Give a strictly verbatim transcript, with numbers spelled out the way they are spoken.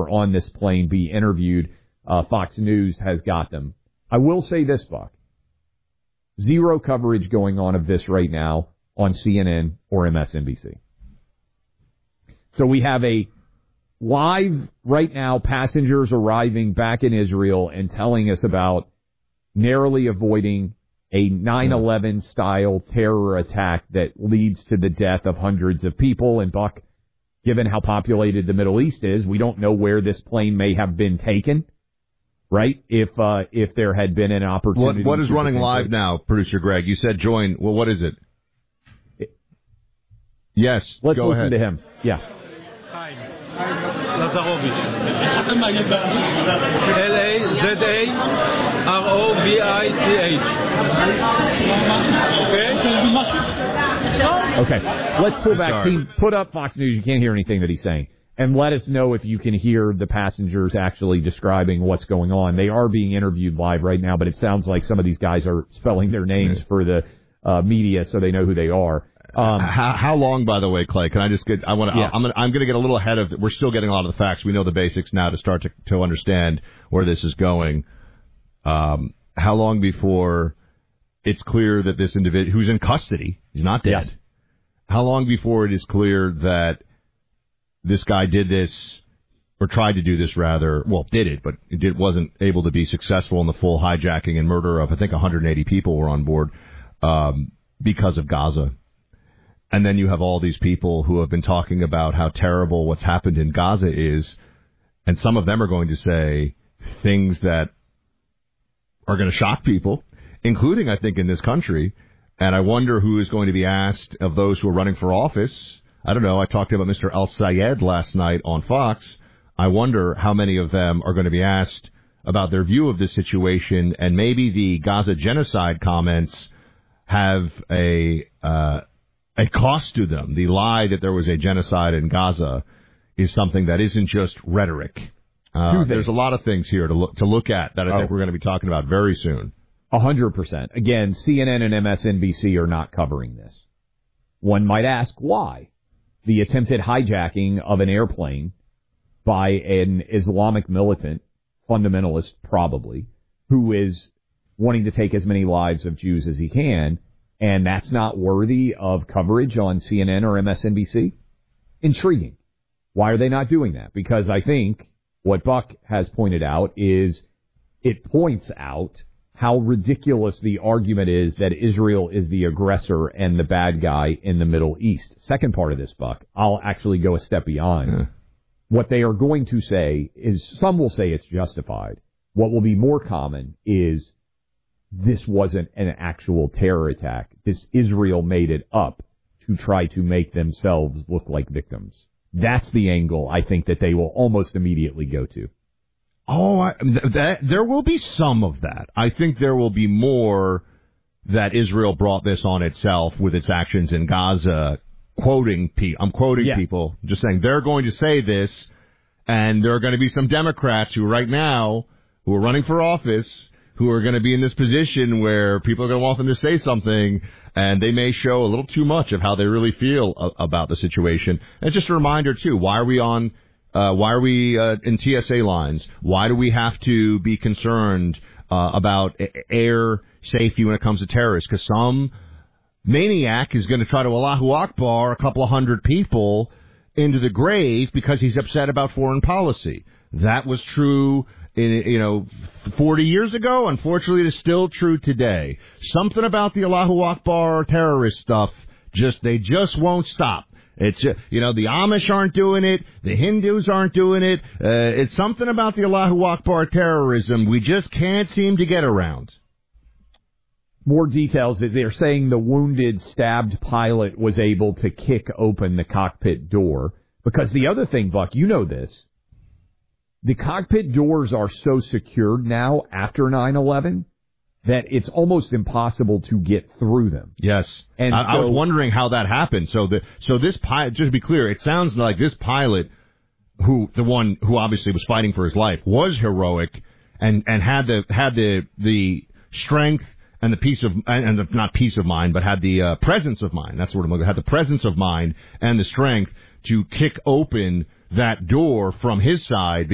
were on this plane be interviewed. Uh, Fox News has got them. I will say this, Buck. Zero coverage going on of this right now on C N N or M S N B C. So we have a live, right now, passengers arriving back in Israel and telling us about narrowly avoiding a nine eleven style terror attack that leads to the death of hundreds of people. And Buck, given how populated the Middle East is, we don't know where this plane may have been taken, right? If uh, if there had been an opportunity. What, what is running live now, Producer Greg? You said join. Well, what is it? it yes, let's go listen ahead. to him. Yeah. Lazarovich. L A Z A R O V I C H. Okay? Okay. Let's pull back. Team, put up Fox News. You can't hear anything that he's saying. And let us know if you can hear the passengers actually describing what's going on. They are being interviewed live right now, but it sounds like some of these guys are spelling their names for the uh, media so they know who they are. Um, how, how long, by the way, Clay? Can I just get? I want to. Yeah. I'm going. I'm going to get a little ahead of. We're still getting a lot of the facts. We know the basics now to start to to understand where this is going. Um, how long before it's clear that this individual who's in custody, he's not dead. Yes. How long before it is clear that this guy did this or tried to do this rather? Well, did it, but it did, wasn't able to be successful in the full hijacking and murder of I think one hundred eighty people were on board um, because of Gaza. And then you have all these people who have been talking about how terrible what's happened in Gaza is, and some of them are going to say things that are going to shock people, including, I think, in this country. And I wonder who is going to be asked of those who are running for office. I don't know. I talked about Mister Al-Sayed last night on Fox. I wonder how many of them are going to be asked about their view of this situation, and maybe the Gaza genocide comments have a... Uh, A cost to them. The lie that there was a genocide in Gaza is something that isn't just rhetoric. Uh, there's a lot of things here to look to look at that I think oh. we're going to be talking about very soon. A hundred percent. Again, C N N and M S N B C are not covering this. One might ask why. The attempted hijacking of an airplane by an Islamic militant, fundamentalist probably, who is wanting to take as many lives of Jews as he can. And that's not worthy of coverage on C N N or M S N B C? Intriguing. Why are they not doing that? Because I think what Buck has pointed out is it points out how ridiculous the argument is that Israel is the aggressor and the bad guy in the Middle East. Second part of this, Buck, I'll actually go a step beyond. Yeah. What they are going to say is, some will say it's justified. What will be more common is, this wasn't an actual terror attack. This Israel made it up to try to make themselves look like victims. That's the angle I think that they will almost immediately go to. Oh, I, that, there will be some of that. I think there will be more that Israel brought this on itself with its actions in Gaza. Quoting, pe- I'm quoting yeah. people, just saying they're going to say this, and there are going to be some Democrats who right now, who are running for office, who are going to be in this position where people are going to want them to say something, and they may show a little too much of how they really feel a- about the situation. And just a reminder, too, why are we on, uh, why are we uh, in T S A lines? Why do we have to be concerned uh, about a- air safety when it comes to terrorists? Because some maniac is going to try to Allahu Akbar a couple of hundred people into the grave because he's upset about foreign policy. That was true In, you know, forty years ago. Unfortunately, it is still true today. Something about the Allahu Akbar terrorist stuff, just they just won't stop. It's, you know, the Amish aren't doing it. The Hindus aren't doing it. Uh, it's something about the Allahu Akbar terrorism we just can't seem to get around. More details. They're saying the wounded, stabbed pilot was able to kick open the cockpit door. Because the other thing, Buck, you know this, the cockpit doors are so secured now after nine eleven that it's almost impossible to get through them. Yes. And I, so, I was wondering how that happened. So the so this pilot, just to be clear, it sounds like this pilot, who the one who obviously was fighting for his life, was heroic and, and had the had the the strength and the peace of and the, not peace of mind, but had the uh, presence of mind. That's what I'm looking at. Had the presence of mind and the strength to kick open that door from his side.